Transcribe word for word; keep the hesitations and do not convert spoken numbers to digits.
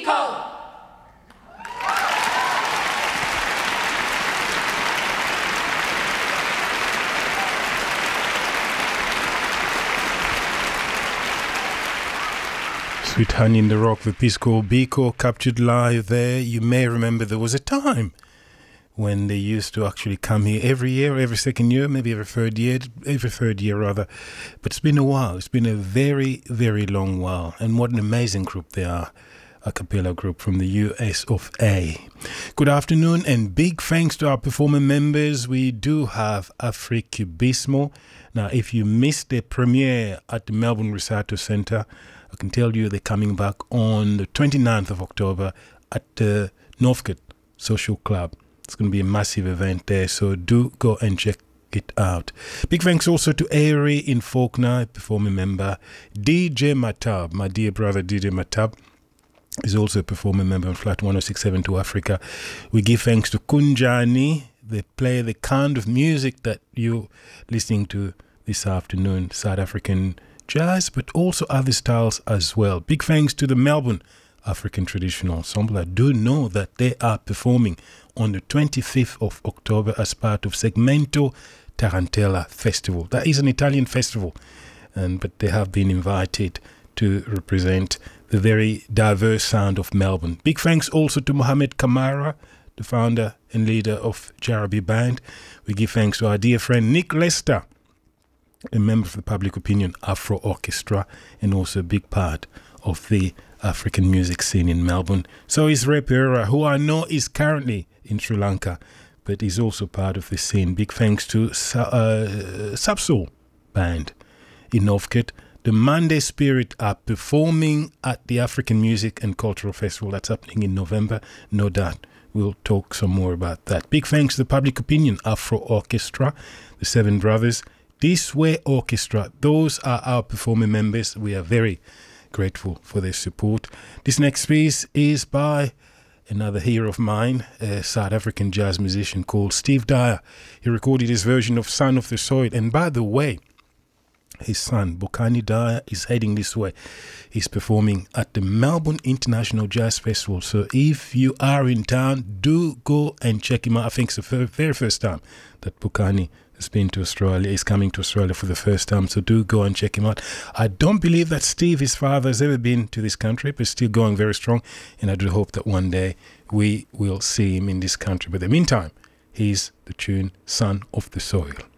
Biko. Sweet Honey in the Rock, the Pisco Biko, captured live there. You may remember there was a time when they used to actually come here every year, every second year, maybe every third year, every third year rather. But it's been a while. It's been a very, very long while. And what an amazing group they are. A cappella group from the U S of A. Good afternoon and big thanks to our performer members. We do have Africubismo. Now, if you missed the premiere at the Melbourne Recital Centre, I can tell you they're coming back on the twenty-ninth of October at the Northcote Social Club. It's going to be a massive event there, so do go and check it out. Big thanks also to Airy in Faulkner, performer member. D J Matab, my dear brother D J Matab, is also a performer member on Flat one oh six point seven to Africa. We give thanks to Kunjani. They play the kind of music that you're listening to this afternoon, South African jazz, but also other styles as well. Big thanks to the Melbourne African Traditional Ensemble. I do know that they are performing on the twenty-fifth of October as part of Segmento Tarantella Festival. That is an Italian festival, and but they have been invited to represent the very diverse sound of Melbourne. Big thanks also to Mohamed Kamara, the founder and leader of Jarabi Band. We give thanks to our dear friend Nick Lester, a member of the Public Opinion Afro Orchestra and also a big part of the African music scene in Melbourne. So is Ray Pereira, who I know is currently in Sri Lanka, but is also part of the scene. Big thanks to uh, Subsoul Band in Northcote. The Monday Spirit are performing at the African Music and Cultural Festival that's happening in November. No doubt we'll talk some more about that. Big thanks to the Public Opinion Afro Orchestra, the Seven Brothers, This Way Orchestra. Those are our performing members. We are very grateful for their support. This next piece is by another hero of mine, a South African jazz musician called Steve Dyer. He recorded his version of Son of the Soil. And by the way, his son, Bokani Dyer, is heading this way. He's performing at the Melbourne International Jazz Festival. So if you are in town, do go and check him out. I think it's the very first time that Bokani has been to Australia. He's coming to Australia for the first time. So do go and check him out. I don't believe that Steve, his father, has ever been to this country, but still going very strong. And I do hope that one day we will see him in this country. But in the meantime, he's the tune Son of the Soil.